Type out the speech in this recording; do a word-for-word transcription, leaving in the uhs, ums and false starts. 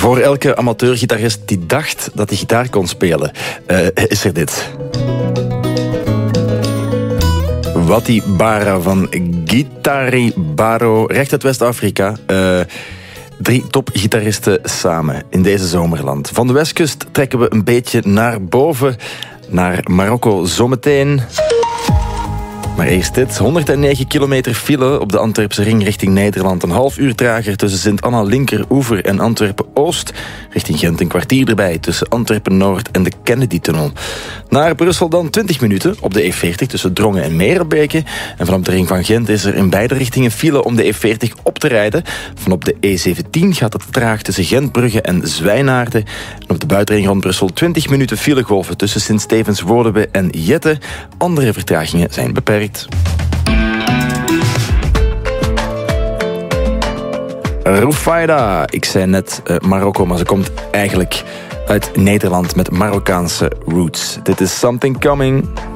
Voor elke amateurgitarist die dacht dat hij gitaar kon spelen, uh, is er dit. Wati Bara van Gitari Baro, recht uit West-Afrika. Uh, drie topgitaristen samen in deze zomerland. Van de westkust trekken we een beetje naar boven, naar Marokko zometeen. Maar eerst dit. honderdnegen kilometer file op de Antwerpse ring richting Nederland. Een half uur trager tussen Sint-Anna Linkeroever en Antwerpen-Oost. Richting Gent een kwartier erbij tussen Antwerpen-Noord en de Kennedy-tunnel. Naar Brussel dan twintig minuten op de E veertig tussen Drongen en Merelbeke. En vanop de ring van Gent is er in beide richtingen file om de E veertig op te rijden. Vanop de E zeventien gaat het traag tussen Gentbrugge en Zwijnaarden. En op de buitenring rond Brussel twintig minuten filegolven tussen Sint-Stevens-Woluwe en Jette. Andere vertragingen zijn beperkt. Rufaida. Ik zei net uh, Marokko, maar ze komt eigenlijk uit Nederland met Marokkaanse roots. Dit is Something Coming.